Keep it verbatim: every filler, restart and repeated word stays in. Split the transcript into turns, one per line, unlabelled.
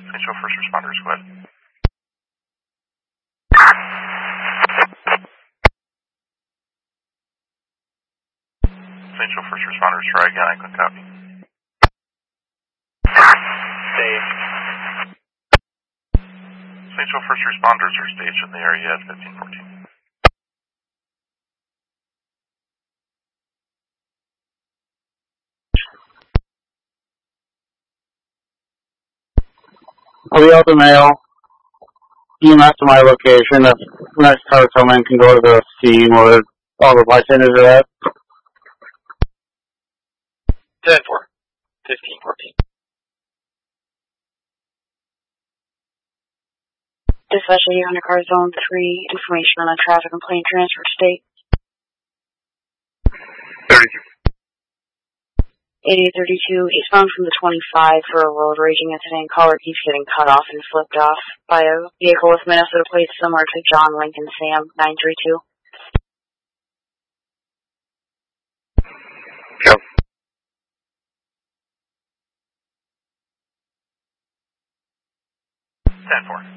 Central First Responders, go ahead. Central First Responders, try again, I couldn't copy.
Stage.
Central First Responders are staged in the area at fifteen fourteen.
I'll be out the mail. E M S to my location. If the next car coming can go to the scene where all the bystanders are at.
ten four. fifteen fourteen.
Dispatch eighty Undercar Zone three. Information on a traffic complaint transfer state.
thirty-two.
eighty thirty-two, eastbound from the twenty-five for a road raging incident. Caller keeps getting cut off and flipped off by a vehicle with Minnesota plates similar to John Lincoln Sam nine three two.
Go.
ten four.